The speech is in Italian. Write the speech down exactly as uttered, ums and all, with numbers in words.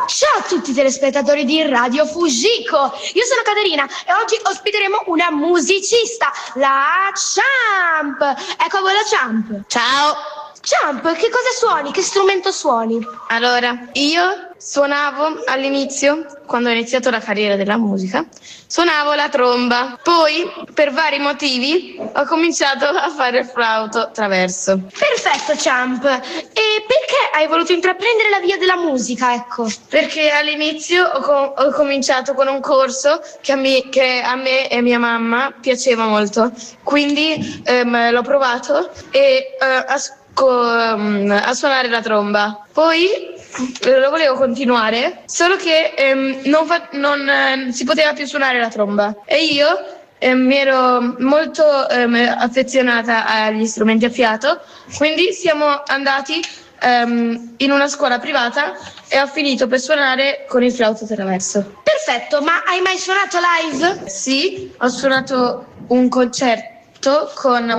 Ciao a tutti i telespettatori di Radio Fujiko, io sono Caterina e oggi ospiteremo una musicista, la Champ. Ecco a voi la Champ. Ciao. Champ, che cosa suoni? Che strumento suoni? Allora, io suonavo all'inizio, quando ho iniziato la carriera della musica, suonavo la tromba. Poi, per vari motivi, ho cominciato a fare il flauto traverso. Perfetto, Champ. E perché hai voluto intraprendere la via della musica, ecco? Perché all'inizio ho, com- ho cominciato con un corso che a, me, che a me e mia mamma piaceva molto. Quindi ehm, l'ho provato e eh, a, co- a suonare la tromba. Poi lo volevo continuare, solo che ehm, non, fa- non eh, si poteva più suonare la tromba. E io eh, mi ero molto ehm, affezionata agli strumenti a fiato, quindi siamo andati ehm, in una scuola privata e ho finito per suonare con il flauto traverso. Perfetto, ma hai mai suonato live? Sì, ho suonato un concerto con